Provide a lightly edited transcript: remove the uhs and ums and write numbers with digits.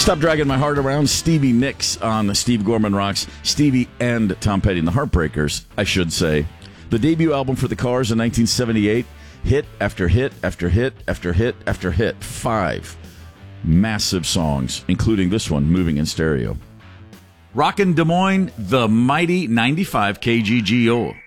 Stop Dragging My Heart Around, Stevie Nicks on Steve Gorman Rocks. Stevie and Tom Petty, and the Heartbreakers, I should say. The debut album for the Cars in 1978, hit after hit after hit after hit after hit. 5 massive songs, including this one, Moving in Stereo. Rockin' Des Moines, the mighty 95 KGGO.